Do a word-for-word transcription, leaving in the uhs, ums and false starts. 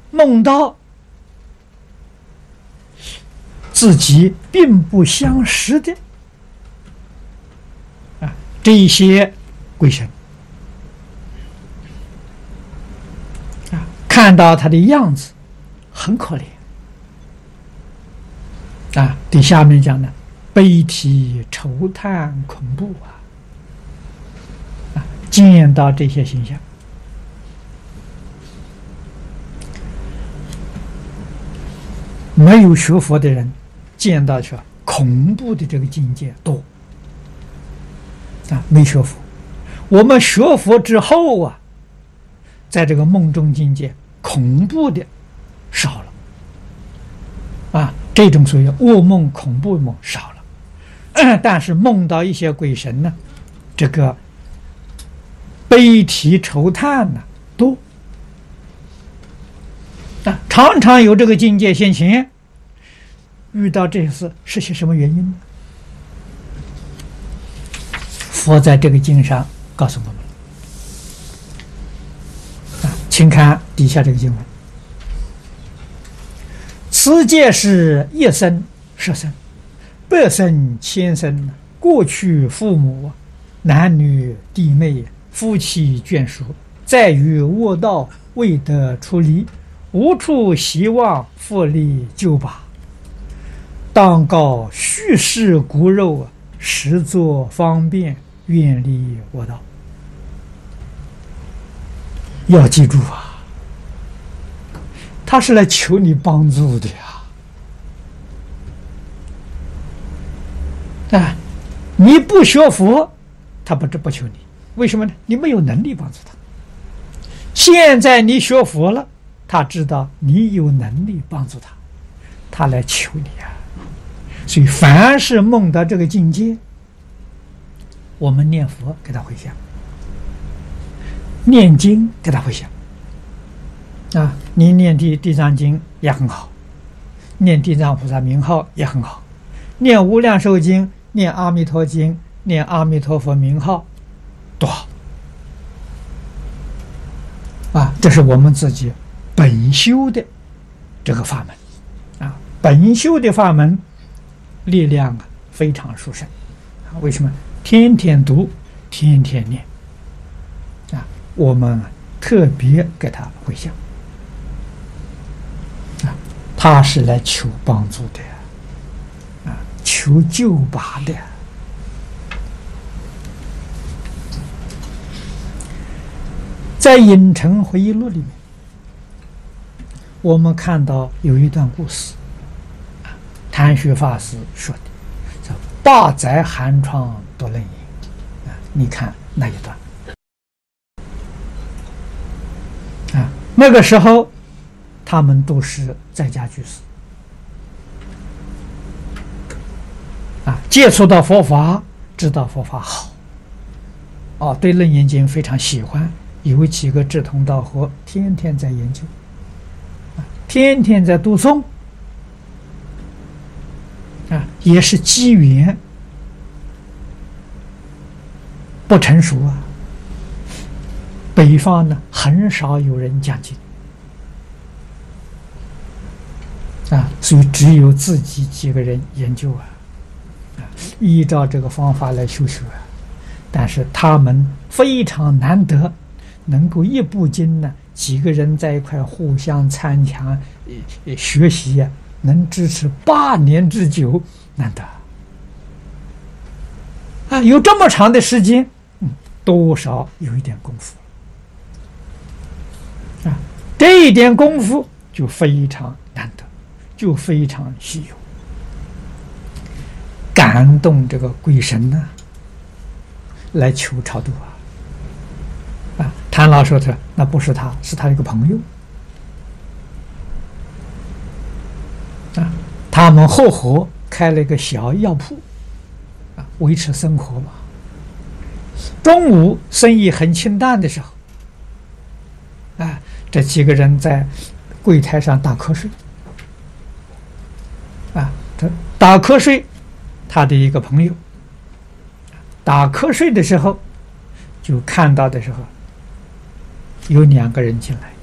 梦到自己并不相识的啊这一些鬼神啊，看到他的样子很可怜啊，对下面讲的悲啼愁叹恐怖啊，啊，见到这些形象。没有学佛的人见到去恐怖的这个境界多啊，没学佛。我们学佛之后啊，在这个梦中境界恐怖的少了啊，这种所谓噩梦恐怖梦少了，但是梦到一些鬼神呢，这个悲啼愁叹呢多啊，常常有这个境界现前。遇到这些事是些什么原因呢？佛在这个经上告诉我们啊，请看底下这个经文：此界是一生、十生、百生、千生，过去父母、男女弟妹、夫妻眷属，在于恶道未得出离，无处希望复利救拔。当告虚实骨肉，实作方便，远离恶道。要记住啊，他是来求你帮助的呀！啊，你不学佛，他不不求你，为什么呢？你没有能力帮助他。现在你学佛了，他知道你有能力帮助他，他来求你呀。所以，凡是梦到这个境界，我们念佛给他回向，念经给他回向。啊，你念地地藏经也很好，念地藏菩萨名号也很好，念无量寿经、念阿弥陀经、念阿弥陀佛名号，多好！啊，这是我们自己本修的这个法门，啊，本修的法门。力量啊非常殊胜啊！为什么？天天读，天天念啊！我们特别给他回向啊，他是来求帮助的啊，求救拔的。在《影城回忆录》里面，我们看到有一段故事。谭旭法师说的叫“八载寒窗多冷饮”啊，你看那一段啊，那个时候他们都是在家居士啊，接触到佛法，知道佛法好，哦，对《楞严经》非常喜欢，有几个志同道合，天天在研究，啊，天天在读诵。啊，也是机缘不成熟啊。北方呢，很少有人讲经啊，所以只有自己几个人研究啊，啊，依照这个方法来修学啊。但是他们非常难得，能够一部经呢，几个人在一块互相参强呃学习啊。能支持八年之久，难得啊！有这么长的时间，嗯，多少有一点功夫啊！这一点功夫就非常难得，就非常稀有，感动这个鬼神呢，来求超度啊！啊，谭老说的那不是他，是他一个朋友。啊，他们后河开了一个小药铺，啊，维持生活嘛。中午生意很清淡的时候，啊，这几个人在柜台上打瞌睡，啊，这打瞌睡，他的一个朋友，打瞌睡的时候，就看到的时候，有两个人进来。